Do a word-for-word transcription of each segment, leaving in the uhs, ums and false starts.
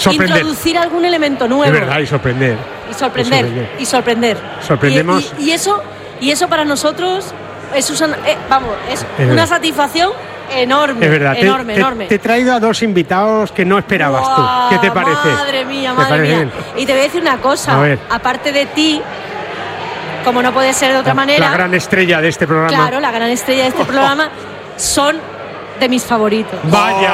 sorprender. introducir algún elemento nuevo. Es verdad, y sorprender. Y sorprender, y sorprender. y sorprender. Sorprendemos. Y, y, y eso, y eso para nosotros es, una, eh, vamos, es, es una verdad. satisfacción enorme. Es verdad, enorme, te, enorme. Te, te he traído a dos invitados que no esperabas Wow, tú. ¿Qué te parece? Madre mía, ¿Te madre parece mía. bien? Y te voy a decir una cosa. A ver. Aparte de ti, como no puede ser de otra La, manera. la gran estrella de este programa. Claro, la gran estrella de este programa son de mis favoritos. Vaya,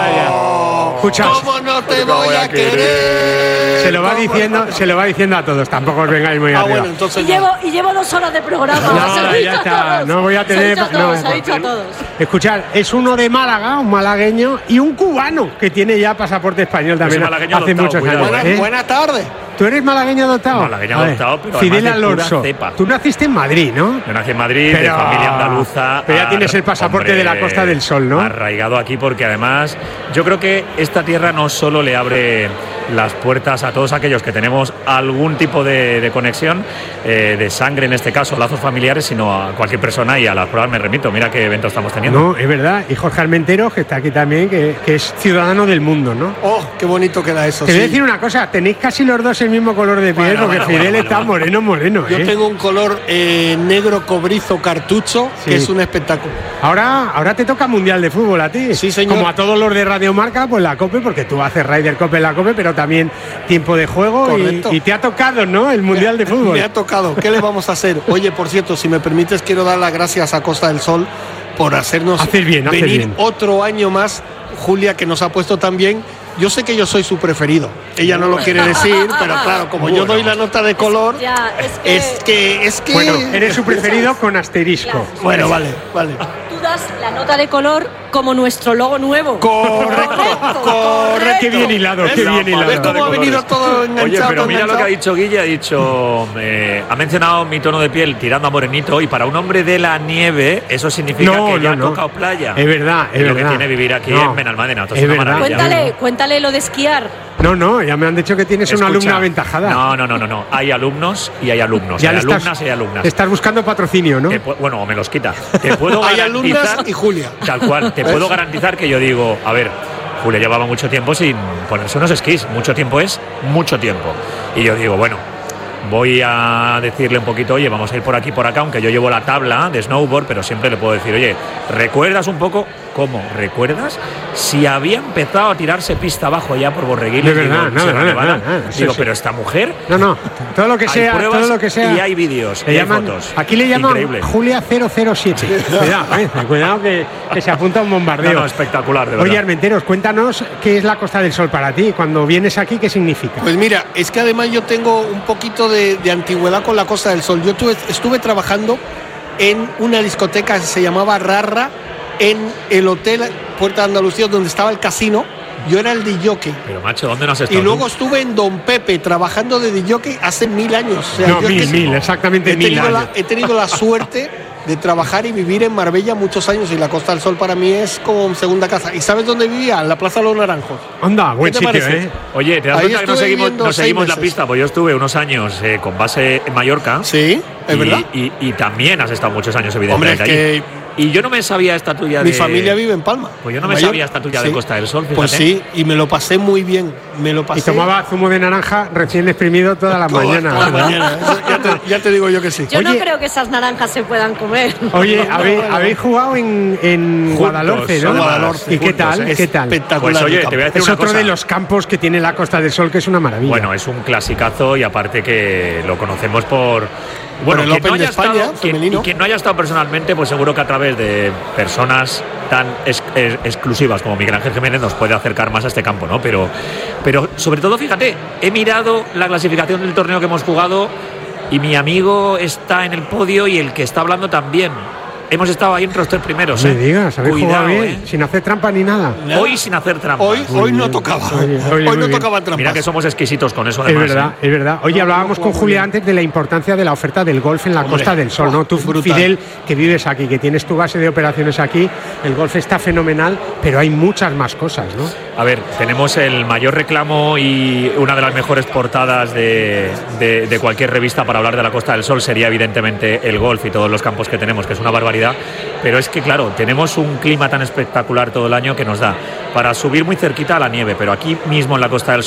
vaya. Escucha, ¿Cómo no te voy a querer? se lo va diciendo, se lo va diciendo a todos. Tampoco os vengáis muy Ah, arriba. bueno, entonces Y llevo, y llevo dos horas de programa. No, se lo he ya dicho está, a todos. no voy a Se lo he tener- dicho a todos, no, se lo he dicho a todos. Escuchar, es uno de Málaga, un malagueño, y un cubano que tiene ya pasaporte español también Ese malagueño hace adoptado, muchos cuidado, años. Buenas, ¿eh? buenas tardes. ¿Tú eres malagueño adoptado? Malagueño A ver, adoptado, pero Fidel además de pura Alonso. cepa. Tú naciste en Madrid, ¿no? Yo nací en Madrid, Pero- de familia andaluza. pero ya tienes el pasaporte de la Costa del Sol, ¿no? Arraigado aquí porque además yo creo que esta tierra no solo le abre las puertas a todos aquellos que tenemos algún tipo de, de conexión, eh, de sangre en este caso, lazos familiares, sino a cualquier persona, y a las pruebas me remito. Mira qué evento estamos teniendo. No, es verdad. Y Jorge Armenteros, que está aquí también, que, que es ciudadano del mundo, ¿no? Oh, qué bonito queda eso. Te voy a sí. decir una cosa, tenéis casi los dos el mismo color de piel, Bueno, porque bueno, Fidel bueno, está bueno. moreno, moreno, Yo ¿eh? tengo un color eh, negro cobrizo cartucho, Sí. que es un espectáculo. Ahora, ahora te toca Mundial de Fútbol a ti. Sí, señor. Como a todos los de Radio Marca, pues la COPE, porque tú haces Ryder Cope en la COPE, pero también tiempo de juego y, Correcto. y te ha tocado, ¿no? El Mundial de Fútbol. Me ha tocado. ¿Qué le vamos a hacer? Oye, por cierto, si me permites, quiero dar las gracias a Costa del Sol por hacernos Haces bien, haces venir bien. otro año más. Julia, que nos ha puesto tan bien. Yo sé que yo soy su preferido. Ella no lo quiere decir, pero claro, como yo doy la nota de color, Ya, es que, es que es que Bueno, eres su preferido con asterisco. Claro. Bueno, vale, vale. tú das la nota de color como nuestro logo nuevo. Correcto, correcto. Qué bien hilado, qué La bien hilado. ¿Ves cómo ha venido todo enganchado? Oye, pero mira enganchado? lo que ha dicho Guille, ha dicho, eh, ha mencionado mi tono de piel tirando a morenito, y para un hombre de la nieve eso significa No, que ya no, ha no. tocado playa. Es verdad, es lo verdad. que tiene vivir aquí No. en Benalmádena. Esto es, Es una verdad. maravilla. Cuéntale, cuéntale lo de esquiar. No, no, ya me han dicho que tienes una Escucha, alumna aventajada. No, no, no, no, no. Hay alumnos y hay alumnos. Ya hay le estás- alumnas y hay alumnas. Estás buscando patrocinio, ¿no? Te pu- bueno, me los quita. Te puedo Hay garantizar. alumnas y Julia. Tal cual. Te puedo garantizar que yo digo, a ver, Julia llevaba mucho tiempo sin ponerse unos esquís. Mucho tiempo es mucho tiempo. Y yo digo, bueno, voy a decirle un poquito, oye, vamos a ir por aquí, por acá, aunque yo llevo la tabla de snowboard, pero siempre le puedo decir, oye, ¿recuerdas un poco? ¿Cómo? ¿Recuerdas? Si había empezado a tirarse pista abajo ya por Borreguiles. De verdad, digo, nada, Sierra nada, Nevada. nada, nada. Sí, Digo, sí. pero esta mujer. No, no, todo lo que Hay sea, pruebas todo lo que sea. y hay vídeos, Le y hay llaman- fotos. Aquí le llaman Increíble. Julia cero cero siete. Cuidado, eh, cuidado que, que se apunta a un bombardeo. No, no, espectacular, de verdad. Oye, Armenteros, cuéntanos qué es la Costa del Sol para ti. Cuando vienes aquí, ¿qué significa? Pues mira, es que además yo tengo un poquito de, de antigüedad con la Costa del Sol. Yo tuve- estuve trabajando en una discoteca que se llamaba Rarra, en el hotel Puerta de Andalucía, donde estaba el casino. Yo era el D J. Pero macho, ¿dónde no has estado Y luego tú? estuve en Don Pepe trabajando de D J hace mil años. O sea, No, yo es mil, que mil, exactamente he mil tenido la- años. he tenido la suerte de trabajar y vivir en Marbella muchos años, y la Costa del Sol para mí es como segunda casa. ¿Y sabes dónde vivía? En la Plaza de los Naranjos. Anda, buen te sitio, parece? ¿eh? Oye, ¿te das Ahí cuenta que no estuve seguimos, viviendo no seis seguimos la meses. pista? Pues yo estuve unos años eh, con base en Mallorca. Sí, es y, verdad. Y, y también has estado muchos años, Hombre, evidentemente, es allí. que Y yo no me sabía esta tuya mi de... familia vive en Palma. Pues yo no me Mallorca. sabía esta tuya de Sí. Costa del Sol, fíjate. Pues sí, y me lo pasé muy bien. Me lo pasé Y tomaba zumo de naranja recién exprimido todas las toda- mañanas. toda la ¿verdad? mañana. Eso Ya te, ya te digo yo que sí. Yo no Oye. creo que esas naranjas se puedan comer. Oye, habéis, habéis jugado en, en Juntos, Guadalhorce, ¿no? Guadalhorce, ¿Y qué juntos, tal? ¿eh? ¿Qué tal? Espectacular. Pues oye, el te voy a campo. decir Es una otro cosa. de los campos que tiene la Costa del Sol, que es una maravilla. Bueno, es un clasicazo, y aparte que lo conocemos por... Por Bueno, el quien Open no de haya España, estado, quien- femenino. y quien no haya estado personalmente, pues seguro que a través de personas tan ex- ex- exclusivas como Miguel Ángel Jiménez nos puede acercar más a este campo, ¿no? Pero, pero sobre todo, fíjate, he mirado la clasificación del torneo que hemos jugado y mi amigo está en el podio y el que está hablando también. Hemos estado ahí entre los tres primeros, No ¿eh? me digas, habéis Cuidado, jugado bien, ¿eh? sin hacer trampa ni nada. Hoy sin hacer trampa. Hoy, hoy no tocaba. Oye, oye, hoy muy no bien. tocaba trampas. Mira que somos exquisitos con eso, Es además. verdad, ¿eh? es verdad. Oye, hablábamos con Julia antes de la importancia de la oferta del golf en la Hombre, Costa del Sol, ¿no? oh, Tú, brutal. Fidel, que vives aquí, que tienes tu base de operaciones aquí, el golf está fenomenal, pero hay muchas más cosas, ¿no? A ver, tenemos el mayor reclamo y una de las mejores portadas de, de, de cualquier revista para hablar de la Costa del Sol sería evidentemente el golf y todos los campos que tenemos, que es una barbaridad. Pero es que, claro, tenemos un clima tan espectacular todo el año que nos da para subir muy cerquita a la nieve, pero aquí mismo en la Costa del Sol